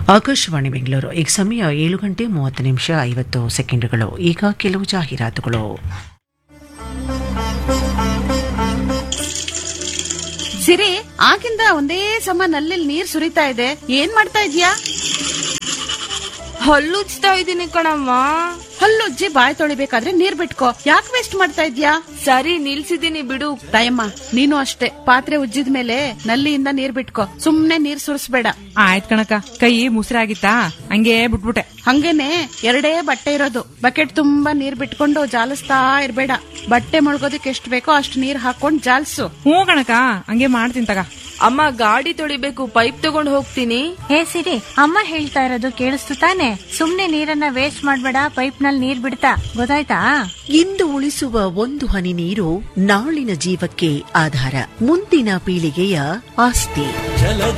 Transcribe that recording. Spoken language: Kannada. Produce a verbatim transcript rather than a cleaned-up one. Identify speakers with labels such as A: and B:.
A: ಆಕಾಶವಾಣಿ ಬೆಂಗಳೂರು. ಈಗ ಸಮಯ ಏಳು ಗಂಟೆ ಮೂವತ್ತು ನಿಮಿಷ ಐವತ್ತು ಸೆಕೆಂಡುಗಳು. ಈಗ ಕೆಲವು ಜಾಹೀರಾತುಗಳು.
B: ಸಿರಿ, ಆಗಿಂದ ಒಂದೇ ಸಮ ನಲ್ಲಿ ನೀರ್ ಸುರಿತಾ ಇದೆ. ಏನ್ ಮಾಡ್ತಾ ಇದ್ಯಾ?
C: ಹಲ್ಲುಜ್ತಾ ಇದೀನಿ ಕಣಮ್ಮ.
B: ಹಲ್ಲುಜ್ಜಿ ಬಾಯ್ ತೊಳಿಬೇಕಾದ್ರೆ ನೀರ್ ಬಿಟ್ಕೋ. ಯಾಕೆ ವೇಸ್ಟ್ ಮಾಡ್ತಾ ಇದ್ಯಾ?
C: ಸರಿ, ನಿಲ್ಸಿದೀನಿ ಬಿಡು.
B: ತಾಯಮ್ಮ, ನೀನು ಅಷ್ಟೇ. ಪಾತ್ರೆ ಉಜ್ಜಿದ ಮೇಲೆ ನಲ್ಲಿಯಿಂದ ನೀರ್ ಬಿಟ್ಕೋ. ಸುಮ್ನೆ ನೀರ್ ಸುರಿಸ್ಬೇಡ.
D: ಆಯ್ತ್ ಕಣಕ, ಕೈ ಮುಸಿರಾಗಿತ್ತಾ ಹಂಗೆ ಬಿಟ್ಬಿಟ್ಟೆ.
B: ಹಂಗೇನೆ ಎರಡೇ ಬಟ್ಟೆ ಇರೋದು. ಬಕೆಟ್ ತುಂಬಾ ನೀರ್ ಬಿಟ್ಕೊಂಡು ಜಾಲಿಸ್ತಾ ಇರ್ಬೇಡ. ಬಟ್ಟೆ ಮುಳುಗೋದಕ್ಕೆ ಎಷ್ಟ್ ಬೇಕೋ ಅಷ್ಟು ನೀರ್ ಹಾಕೊಂಡ್ ಜಾಲ್ಸು.
D: ಹ್ಞೂ ಕಣಕ, ಹಂಗೆ ಮಾಡ್ತೀನಿ ತಗ.
C: ಅಮ್ಮ, ಗಾಡಿ ತೊಳಿಬೇಕು, ಪೈಪ್ ತಗೊಂಡ್ ಹೋಗ್ತೀನಿ.
E: ಹೇ ಸಿರಿ, ಅಮ್ಮ ಹೇಳ್ತಾ ಇರೋದು ಕೇಳಿಸ್ತು ತಾನೆ? ಸುಮ್ನೆ ನೀರನ್ನ ವೇಸ್ಟ್ ಮಾಡ್ಬೇಡ, ಪೈಪ್ ನಲ್ಲಿ ನೀರ್ ಬಿಡ್ತಾ, ಗೊತ್ತಾಯ್ತಾ?
A: ಇಂದು ಉಳಿಸುವ ಒಂದು ಹನಿ ನೀರು ನಾಳಿನ ಜೀವಕ್ಕೆ ಆಧಾರ, ಮುಂದಿನ ಪೀಳಿಗೆಯ ಆಸ್ತಿ.